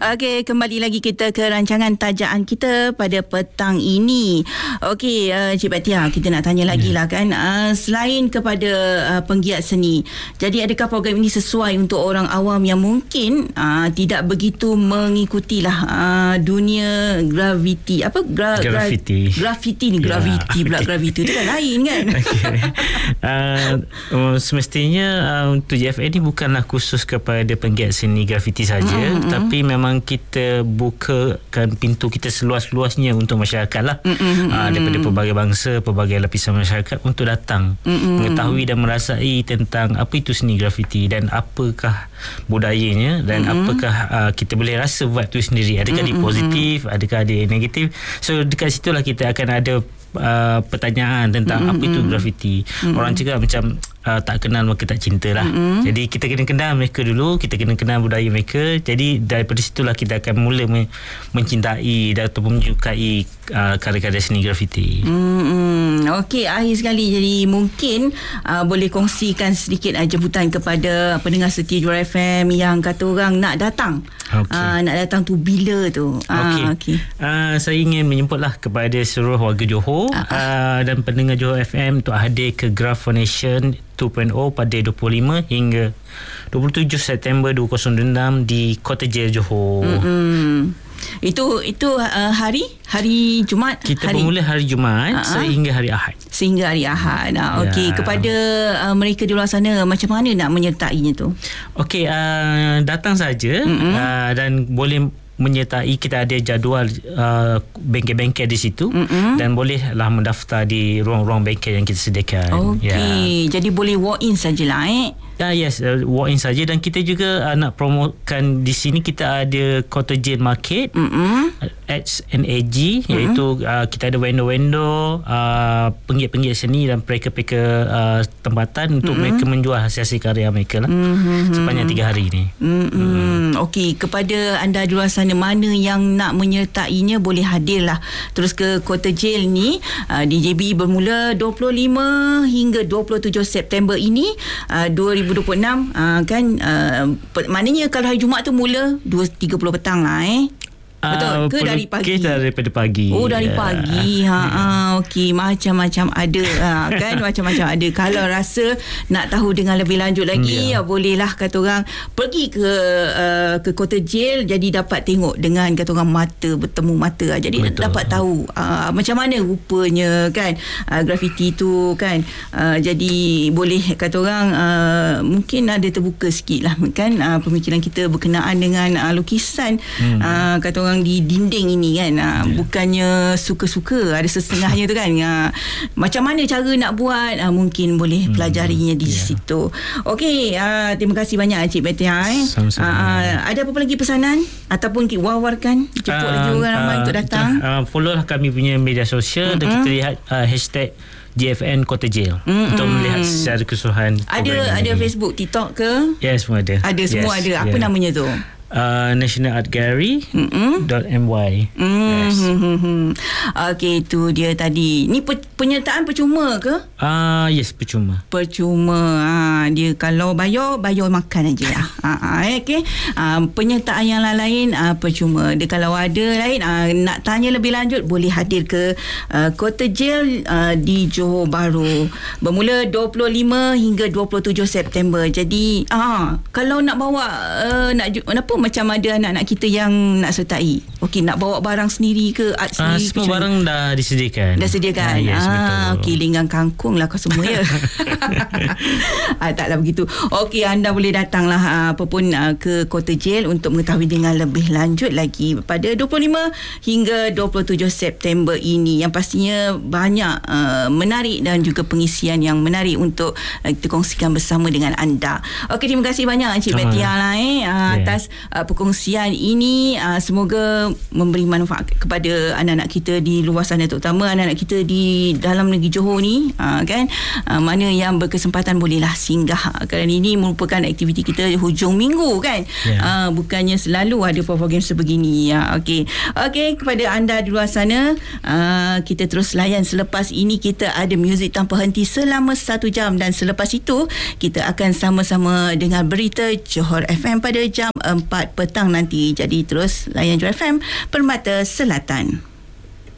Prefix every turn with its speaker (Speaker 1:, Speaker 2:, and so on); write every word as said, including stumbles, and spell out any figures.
Speaker 1: Okey, kembali lagi kita ke rancangan tajaan kita pada petang ini. Okey, uh, Cik Batia, kita nak tanya lagi lah kan. Uh, selain kepada uh, penggiat seni, jadi adakah program ini sesuai untuk orang awam yang mungkin uh, tidak begitu mengikutilah uh, dunia graviti? Apa? Gra-
Speaker 2: Grafiti.
Speaker 1: Grafiti ni, graviti ya, pula okay. Graviti tu dah lain kan? Okay. Uh, semestinya uh, untuk J F N ni bukanlah khusus kepada penggiat seni grafiti saja, mm-hmm. tapi memang kita bukakan pintu kita seluas-luasnya untuk masyarakat lah, mm-hmm. uh, daripada pelbagai bangsa, pelbagai lapisan masyarakat untuk datang, mm-hmm. mengetahui dan merasai tentang apa itu seni grafiti dan apakah budayanya dan mm-hmm. apakah uh, kita boleh rasa vibe tu sendiri, adakah mm-hmm. dia positif, adakah dia negatif. So dekat situlah kita akan ada Uh, pertanyaan tentang mm-hmm. apa itu grafiti. Mm-hmm. Orang cakap macam uh, tak kenal maka tak cinta lah. Mm-hmm. Jadi kita kena kenal mereka dulu, kita kena kenal budaya mereka. Jadi daripada situlah kita akan mula men- mencintai dan ataupun menyukai uh, karya-karya seni grafiti. Mm-hmm. Okey, akhir sekali, jadi mungkin uh, boleh kongsikan sedikit uh, jemputan kepada pendengar setia Juara F M yang kata orang nak datang. Okay. Uh, nak datang tu bila tu?
Speaker 2: Okey.
Speaker 1: Uh, okay.
Speaker 2: uh, saya ingin menjemputlah kepada seluruh warga Johor uh-huh. uh, dan pendengar Johor F M untuk hadir ke Graph Foundation dua titik kosong pada dua puluh lima hingga dua puluh tujuh September dua ribu dua puluh enam di Kota Jail Johor. Mm-hmm.
Speaker 1: Itu itu uh, hari hari Jumaat.
Speaker 2: Kita
Speaker 1: hari.
Speaker 2: bermula hari Jumaat uh-huh. sehingga hari Ahad.
Speaker 1: Sehingga hari Ahad. Nah, okey,
Speaker 2: ya.
Speaker 1: Kepada uh, mereka di luar sana, macam mana nak menyertainya tu?
Speaker 2: Okey, uh, datang saja, mm-hmm. uh, dan boleh menyertai. Kita ada jadual uh, bengkel-bengkel di situ, mm-hmm. dan bolehlah mendaftar di ruang-ruang bengkel yang kita sediakan.
Speaker 1: Okey, ya. Jadi boleh walk in sajalah eh.
Speaker 2: Ah, yes, uh, walk in saja. Dan kita juga uh, nak promotekan di sini, kita ada Kota Jail Market, mm-hmm. X N A G, mm-hmm. iaitu uh, kita ada vendor-vendor, uh, penggiat-penggiat seni dan peka-peka uh, tempatan untuk mm-hmm. mereka menjual hasil-hasil karya mereka lah, mm-hmm. sepanjang tiga hari ni.
Speaker 1: Mm-hmm. Mm. Okey, kepada anda di luar sana, mana yang nak menyertainya boleh hadirlah terus ke Kota Jail ni. uh, D J B bermula dua puluh lima hingga dua puluh tujuh September ini uh, dua ribu dua puluh enam, uh, kan uh, maknanya kalau hari Jumaat tu mula dua tiga puluh petang lah eh. Betul ke dari pagi?
Speaker 2: Kita daripada pagi.
Speaker 1: Oh, dari yeah. pagi. Ha ah, okey, macam-macam ada ha, kan, macam-macam ada. Kalau rasa nak tahu dengan lebih lanjut lagi, yeah. ya, bolehlah kata orang pergi ke uh, ke Kota Jail, jadi dapat tengok dengan kata orang mata, bertemu mata. Jadi betul. Dapat tahu uh, macam mana rupanya kan uh, grafiti tu kan. Uh, jadi boleh kata orang uh, mungkin ada terbuka sikit lah kan uh, pemikiran kita berkenaan dengan uh, lukisan, hmm. uh, kata orang di dinding ini kan, ha, yeah. bukannya suka-suka, ada setengahnya tu kan, ha, macam mana cara nak buat, ha, mungkin boleh hmm. pelajarinya di yeah. situ. Okey, ha, terima kasih banyak Cik Batia. Eh. Ha, ada apa lagi pesanan ataupun wawarkan jemput uh, lagi orang ramai uh, untuk datang?
Speaker 2: Uh, follow lah kami punya media sosial, mm-hmm. dan kita lihat uh, hashtag J F N Kota Jail, mm-hmm. untuk melihat secara keseluruhan.
Speaker 1: Ada ada Facebook, TikTok ke?
Speaker 2: Ya, yes, semua ada.
Speaker 1: Ada, semua
Speaker 2: yes,
Speaker 1: ada. Apa yeah. namanya tu?
Speaker 2: Uh, National Art Gallery mm-hmm. .my.
Speaker 1: Mm-hmm. Yes. Okey, itu dia tadi. Ni pe- penyertaan percuma ke?
Speaker 2: Ah, uh, yes, percuma.
Speaker 1: Percuma. Ha, dia kalau bayar, bayar makan aja lah. ha, ha, okey. Ha, penyertaan yang lain uh, percuma. Dia kalau ada lain uh, nak tanya lebih lanjut, boleh hadir ke uh, Kota Jail uh, di Johor Bahru. Bermula dua puluh lima hingga dua puluh tujuh September. Jadi, ah, kalau nak bawa uh, nak apa, macam ada anak-anak kita yang nak sertai. Okey, nak bawa barang sendiri ke, art sendiri?
Speaker 2: Uh, semua barang dah disediakan.
Speaker 1: Dah sediakan.
Speaker 2: Ah, yes,
Speaker 1: ah, okey, linggang kangkung lah kau semua ya. ah, taklah begitu. Okey, anda boleh datanglah uh, apa pun uh, ke Kota Jail untuk mengetahui dengan lebih lanjut lagi pada dua puluh lima hingga dua puluh tujuh September ini, yang pastinya banyak uh, menarik dan juga pengisian yang menarik untuk uh, kita kongsikan bersama dengan anda. Okey, terima kasih banyak Encik Batia lah eh uh, yeah. atas Uh, perkongsian ini. Uh, semoga memberi manfaat kepada anak-anak kita di luar sana, terutama anak-anak kita di dalam negeri Johor ni, uh, kan uh, mana yang berkesempatan bolehlah singgah, kerana ini merupakan aktiviti kita hujung minggu kan, yeah. uh, bukannya selalu ada program sebegini ya. Okey, okey, kepada anda di luar sana, uh, kita terus layan. Selepas ini kita ada muzik tanpa henti selama satu jam, dan selepas itu kita akan sama-sama dengar berita Johor F M pada jam empat
Speaker 3: Ahad petang nanti. Jadi terus layan Joy F M Permata Selatan.